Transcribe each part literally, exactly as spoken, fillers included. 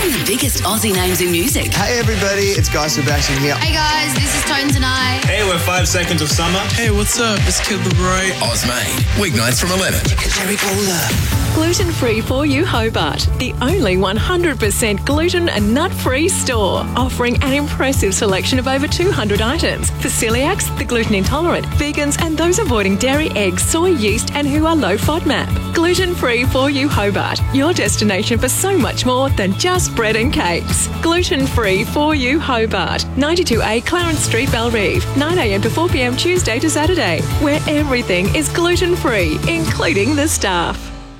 and the biggest Aussie names in music. Hey everybody, it's Guy Sebastian here. Hey guys, this is Tones and I. Hey, we're Five Seconds of Summer. Hey, what's up? It's Kid Laroi. Ozmade, weeknights from eleven. Jerry Bowler. Gluten-free for you, Hobart. The only one hundred percent gluten and nut-free store, offering an impressive selection of over two hundred items for celiacs, the gluten intolerant, vegans, and those avoiding dairy, eggs, soy, yeast, and who are low FODMAP. Gluten-free for you, Hobart. Your destination for so much more than just bread and cakes. Gluten-free for you, Hobart. ninety-two A Clarence Street, Belrive. nine a m to four p m Tuesday to Saturday, where everything is gluten-free, including the staff.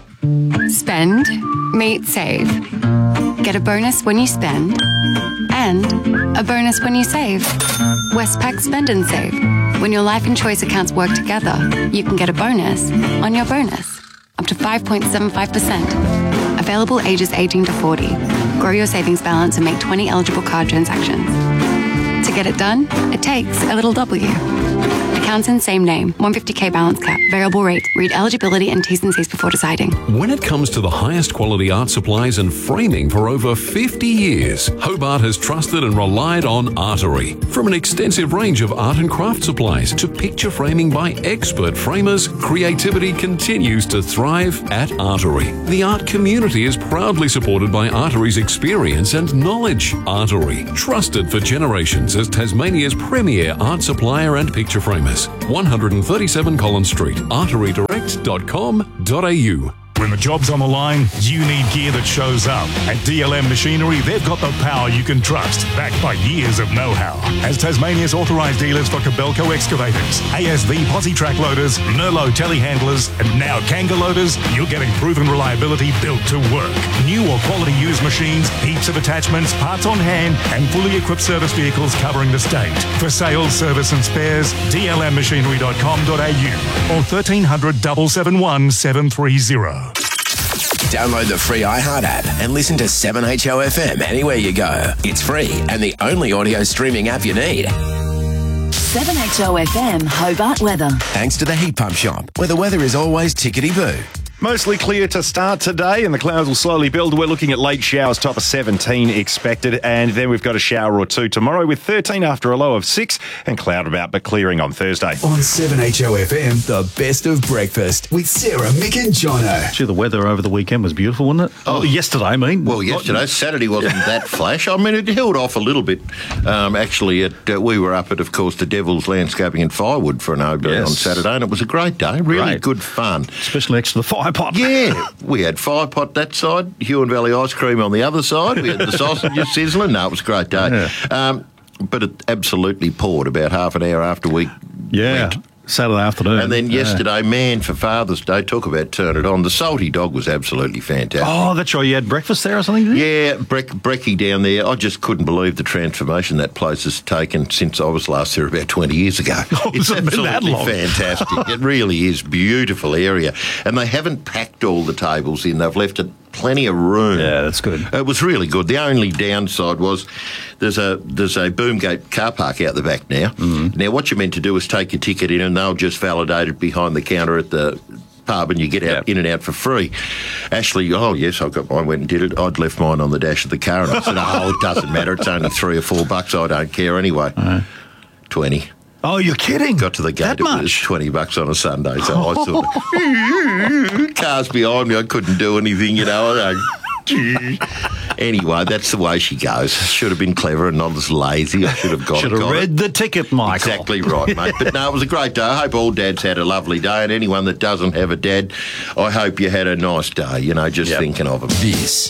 Spend, meet, save. Get a bonus when you spend and a bonus when you save. Westpac Spend and Save. When your life and choice accounts work together, you can get a bonus on your bonus. Up to five point seven five percent. Available ages eighteen to forty. Grow your savings balance and make twenty eligible card transactions. To get it done, it takes a little W. Accounts in same name. one hundred fifty k balance cap. Variable rate. Read eligibility and T's and C's before deciding. When it comes to the highest quality art supplies and framing for over fifty years, Hobart has trusted and relied on Artery. From an extensive range of art and craft supplies to picture framing by expert framers, creativity continues to thrive at Artery. The art community is proudly supported by Artery's experience and knowledge. Artery, trusted for generations as Tasmania's premier art supplier and picture framers. one thirty-seven Collins Street, artery direct dot com dot a u. When the job's on the line, you need gear that shows up. At D L M Machinery, they've got the power you can trust, backed by years of know-how. As Tasmania's authorised dealers for Kobelco excavators, A S V posi track loaders, Nerlo telehandlers, and now Kanga loaders, you're getting proven reliability built to work. New or quality used machines, heaps of attachments, parts on hand, and fully equipped service vehicles covering the state. For sales, service and spares, d l m machinery dot com dot a u or thirteen hundred, seven seven one, seven three zero. Download the free iHeart app and listen to seven H O F M anywhere you go. It's free and the only audio streaming app you need. seven H O F M Hobart weather. Thanks to the Heat Pump Shop, where the weather is always tickety-boo. Mostly clear to start today, and the clouds will slowly build. We're looking at late showers, top of seventeen expected, and then we've got a shower or two tomorrow with thirteen after a low of six, and cloud about but clearing on Thursday. On seven H O F M, the best of breakfast with Sarah, Mick and Jono. Gee, the weather over the weekend was beautiful, wasn't it? Oh, yesterday, I mean. Well, yesterday, Saturday wasn't that flash. I mean, it held off a little bit. Um, actually, it, uh, we were up at, of course, the Devil's Landscaping and Firewood for an O B yes. on Saturday, and it was a great day. Really great. Good fun. Especially next to the fire pot. Yeah, we had fire pot that side, Huon Valley ice cream on the other side. We had the sausages sizzling. No, it was a great day. Yeah. Um, but it absolutely poured about half an hour after we yeah. went. Saturday afternoon. And then yesterday, yeah. man, for Father's Day, talk about turn it on. The salty dog was absolutely fantastic. Oh, that's right. You had breakfast there or something? Yeah, Breck, Brekkie down there. I just couldn't believe the transformation that place has taken since I was last there about twenty years ago. Oh, it's absolutely that long? fantastic. It really is. Beautiful area. And they haven't packed all the tables in. They've left it plenty of room. Yeah, that's good. It was really good. The only downside was there's a there's a Boomgate car park out the back now. Mm-hmm. Now, what you're meant to do is take your ticket in and they'll just validate it behind the counter at the pub and you get out yep. in and out for free. Ashley, oh, yes, I got mine, went and did it. I'd left mine on the dash of the car and I said, oh, it doesn't matter. It's only three or four bucks. I don't care anyway. Uh-huh. twenty. Oh, you're kidding? Got to the gate, that it much? was twenty bucks on a Sunday, so I thought, cars behind me, I couldn't do anything, you know. Anyway, that's the way she goes. Should have been clever and not as lazy. I should have got Should it. have read it. the ticket, Michael. Exactly right, mate. But no, it was a great day. I hope all dads had a lovely day, and anyone that doesn't have a dad, I hope you had a nice day, you know, just yep. thinking of them. This